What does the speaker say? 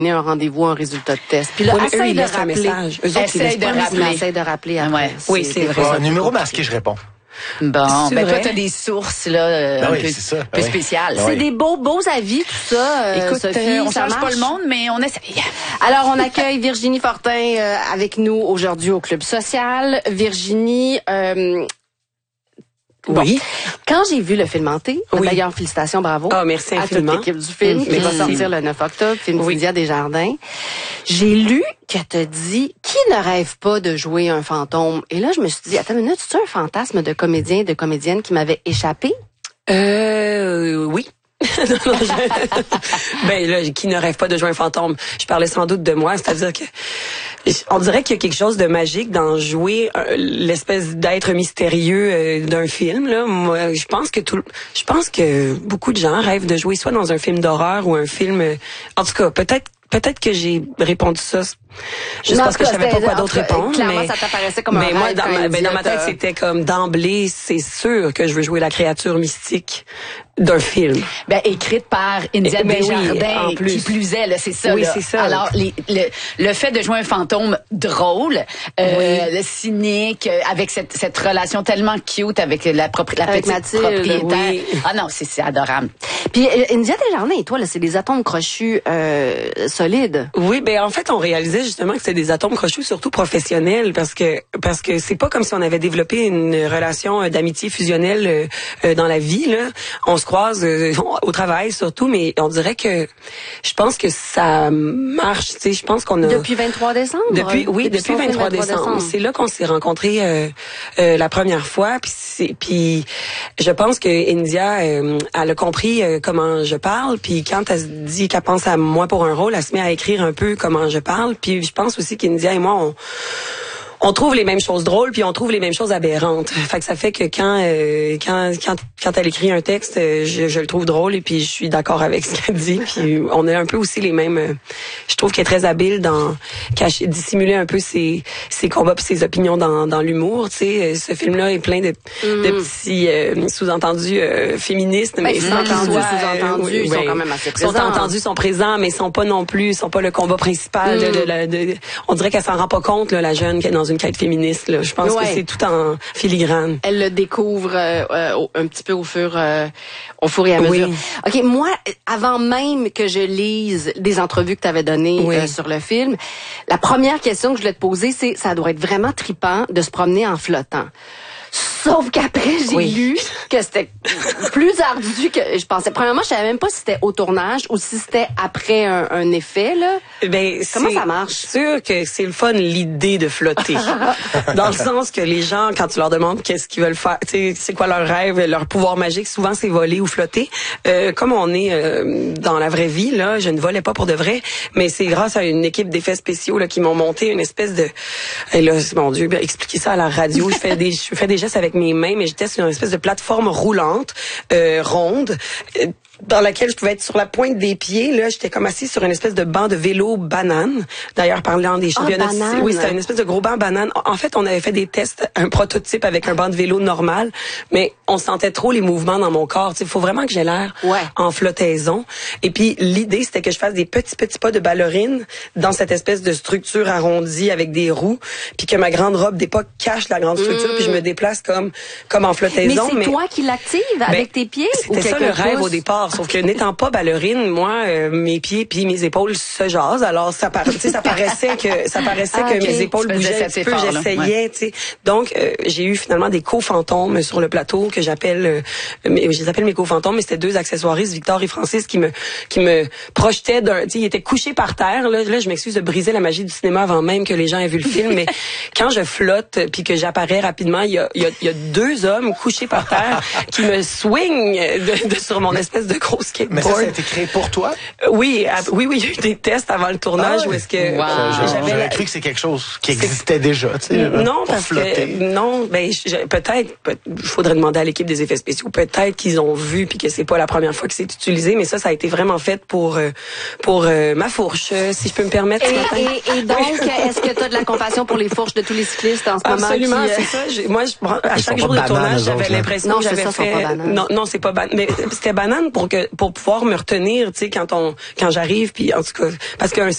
un rendez-vous, un résultat de test. Puis là, essaye de rappeler. Essaye de rappeler après. Ouais. Oui, c'est vrai. Numéro masqué, je réponds. Bon, ben toi, t'as des sources là, un peu spéciales. C'est des beaux avis, tout ça. Écoute, Sophie, on change pas le monde, mais on essaye. Alors, on accueille Virginie Fortin avec nous aujourd'hui au Club Social. Virginie, oui. Quand j'ai vu le film Hanté, d'ailleurs, félicitations, bravo. Merci à infiniment. toute l'équipe du film qui va sortir le 9 octobre, film Cynthia Desjardins. J'ai lu que t'as dit qui ne rêve pas de jouer un fantôme. Et là, je me suis dit, attends une minute, c'est un fantasme de comédien, de comédienne qui m'avait échappé? Oui. Ben là, qui ne rêve pas de jouer un fantôme? Je parlais sans doute de moi, c'est-à-dire que on dirait qu'il y a quelque chose de magique dans jouer l'espèce d'être mystérieux d'un film là. Moi, je pense que beaucoup de gens rêvent de jouer soit dans un film d'horreur ou un film en tout cas, peut-être que j'ai répondu ça juste parce que je savais pas quoi d'autre répondre. Clairement, ça t'apparaissait comme un rêve. Mais dans ma tête, c'était comme d'emblée, c'est sûr que je veux jouer la créature mystique d'un film. Ben, écrite par India Desjardins, qui plus est, là, c'est ça. Oui, là. c'est ça. Alors, le fait de jouer un fantôme drôle, le cynique, avec cette relation tellement cute avec la petite Mathilde, propriétaire. Oui. Ah non, c'est adorable. Puis India Desjardins et toi, là, c'est des atomes crochus solides. Oui, ben en fait, on réalisait justement que c'était des atomes crochus, surtout professionnels, parce que c'est pas comme si on avait développé une relation d'amitié fusionnelle dans la vie, là. On se croise au travail surtout, mais on dirait que je pense que ça marche, tu sais, je pense qu'on a depuis 23 décembre. Depuis 23 décembre. C'est là qu'on s'est rencontrés la première fois, puis je pense que India elle a compris comment je parle, puis quand elle se dit qu'elle pense à moi pour un rôle, elle se met à écrire un peu comment je parle, puis je pense aussi qu'India et moi on trouve les mêmes choses drôles puis on trouve les mêmes choses aberrantes. Fait que ça fait que quand elle écrit un texte, je le trouve drôle et puis je suis d'accord avec ce qu'elle dit. Puis on a un peu aussi les mêmes. Je trouve qu'elle est très habile dans dissimuler un peu ses combats puis ses opinions dans l'humour. Tu sais, ce film-là est plein de petits sous-entendus féministes, mais sans qu'ils soient sous-entendus, ils sont quand même assez présents. Sont-entendus, sont présents, mais sont pas non plus, sont pas le combat principal. On dirait qu'elle s'en rend pas compte là, la jeune qui est dans une quête féministe. Là. Je pense que c'est tout en filigrane. Elle le découvre un petit peu au fur et à mesure. Oui. OK, moi, avant même que je lise des entrevues que tu avais données sur le film, la première question que je voulais te poser, c'est ça doit être vraiment trippant de se promener en flottant. Sauf qu'après, j'ai lu que c'était plus ardu que je pensais. Premièrement, je savais même pas si c'était au tournage ou si c'était après un effet, là. Ben, comment ça marche? C'est sûr que c'est le fun, l'idée de flotter. Dans le sens que les gens, quand tu leur demandes qu'est-ce qu'ils veulent faire, tu sais, c'est quoi leur rêve, leur pouvoir magique, souvent c'est voler ou flotter. Comme on est dans la vraie vie, là, je ne volais pas pour de vrai, mais c'est grâce à une équipe d'effets spéciaux là, qui m'ont monté une espèce de... Et là, mon Dieu, expliquer ça à la radio, je fais des gestes avec mes mains, mais j'étais sur une espèce de plateforme roulante, ronde, dans laquelle je pouvais être sur la pointe des pieds. Là, j'étais comme assise sur une espèce de banc de vélo banane. D'ailleurs, parlant des championnats, oui, c'était une espèce de gros banc banane. En fait, on avait fait des tests, un prototype avec un banc de vélo normal, mais on sentait trop les mouvements dans mon corps. Il faut vraiment que j'ai l'air en flottaison. Et puis, l'idée, c'était que je fasse des petits pas de ballerine dans cette espèce de structure arrondie avec des roues, puis que ma grande robe d'époque cache la grande structure, puis je me déplace comme en flottaison. Mais c'est toi qui l'actives avec tes pieds? C'était ça le rêve au départ. Sauf que n'étant pas ballerine, moi, mes pieds puis mes épaules se jasent. Alors ça paraissait que mes épaules bougeaient un petit peu. J'essayais, tu sais. Donc j'ai eu finalement des co-fantômes sur le plateau que j'appelle, je les appelle mes co-fantômes, mais c'était deux accessoiristes, Victor et Francis, qui me projetaient d'un, tu sais, ils étaient couchés par terre. Là, je m'excuse de briser la magie du cinéma avant même que les gens aient vu le film, mais quand je flotte puis que j'apparais rapidement, il y a deux hommes couchés par terre qui me swingent sur mon espèce de gros skateboard. Mais ça a été créé pour toi? Oui, il y a eu des tests avant le tournage où est-ce que j'avais cru que c'est quelque chose qui existait déjà, tu sais. Non, parce que peut-être il faudrait demander à l'équipe des effets spéciaux, peut-être qu'ils ont vu puis que c'est pas la première fois que c'est utilisé, mais ça a été vraiment fait pour ma fourche, si je peux me permettre. Et donc, est-ce que tu as de la compassion pour les fourches de tous les cyclistes en ce moment? Absolument, c'est ça. Moi, à chaque jour de tournage, j'avais l'impression que j'avais fait. Non, c'est pas banane. Mais c'était banane pour pouvoir me retenir, tu sais, quand j'arrive, puis en tout cas, parce qu'un